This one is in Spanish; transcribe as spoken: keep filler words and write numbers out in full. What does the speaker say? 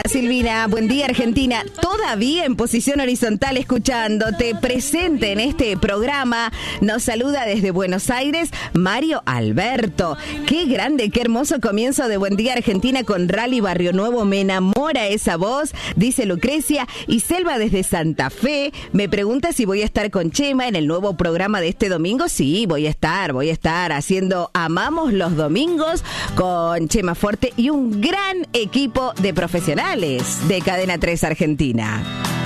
Silvina, buen día Argentina, todavía en posición horizontal escuchándote, presente en este programa, nos saluda desde Buenos Aires Mario Alberto. Qué grande, qué hermoso comienzo de Buen Día Argentina con Rally Barrio Nuevo, me enamora esa voz, dice Lucrecia. Y Selva desde Santa Fe me pregunta si voy a estar con Chema en el nuevo programa de este domingo. Sí, voy a estar, voy a estar haciendo Amamos los Domingos con Chema Forte y un gran equipo de profesionales de Cadena tres Argentina.